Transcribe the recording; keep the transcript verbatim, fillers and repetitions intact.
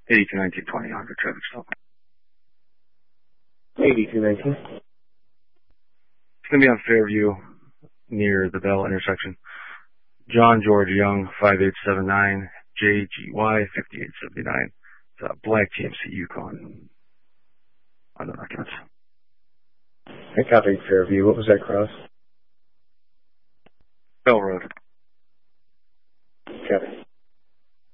eighty-two nineteen twenty hundred traffic stop. eighty-two nineteen. It's going to be on Fairview near the Bell intersection. John George Young, five eight seven nine, J G Y, fifty-eight seventy-nine. It's a black G M C Yukon on the documents. I copied Fairview. What was that cross? Bell Road.